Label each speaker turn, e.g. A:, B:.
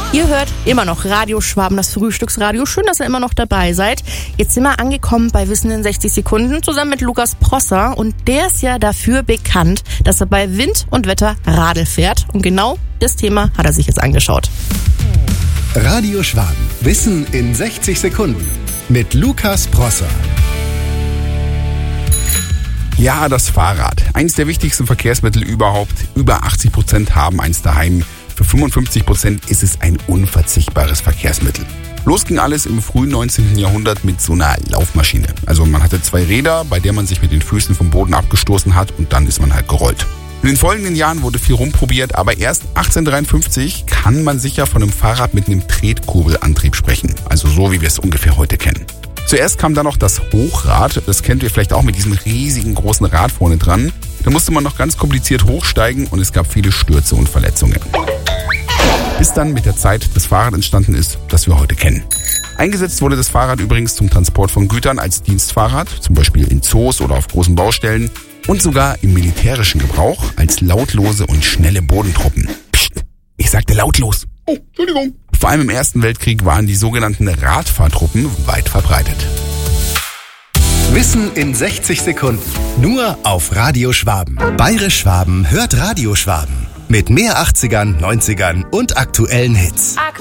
A: Ihr hört immer noch Radio Schwaben, das Frühstücksradio. Schön, dass ihr immer noch dabei seid. Jetzt sind wir angekommen bei Wissen in 60 Sekunden zusammen mit Lukas Prosser. Und der ist ja dafür bekannt, dass er bei Wind und Wetter Radl fährt. Und genau das Thema hat er sich jetzt angeschaut.
B: Radio Schwaben. Wissen in 60 Sekunden. Mit Lukas Prosser.
C: Ja, das Fahrrad. Eins der wichtigsten Verkehrsmittel überhaupt. Über 80% haben eins daheim. Für 55% ist es ein unverzichtbares Verkehrsmittel. Los ging alles im frühen 19. Jahrhundert mit so einer Laufmaschine. Also man hatte 2 Räder, bei der man sich mit den Füßen vom Boden abgestoßen hat und dann ist man halt gerollt. In den folgenden Jahren wurde viel rumprobiert, aber erst 1853 kann man sicher von einem Fahrrad mit einem Tretkurbelantrieb sprechen. Also so, wie wir es ungefähr heute kennen. Zuerst kam dann noch das Hochrad. Das kennt ihr vielleicht auch mit diesem riesigen großen Rad vorne dran. Da musste man noch ganz kompliziert hochsteigen und es gab viele Stürze und Verletzungen. Bis dann mit der Zeit das Fahrrad entstanden ist, das wir heute kennen. Eingesetzt wurde das Fahrrad übrigens zum Transport von Gütern als Dienstfahrrad, zum Beispiel in Zoos oder auf großen Baustellen und sogar im militärischen Gebrauch als lautlose und schnelle Bodentruppen. Psst, ich sagte lautlos. Oh, Entschuldigung. Vor allem im Ersten Weltkrieg waren die sogenannten Radfahrtruppen weit verbreitet.
B: Wissen in 60 Sekunden. Nur auf Radio Schwaben. Bayerisch Schwaben hört Radio Schwaben. Mit mehr 80ern, 90ern und aktuellen Hits.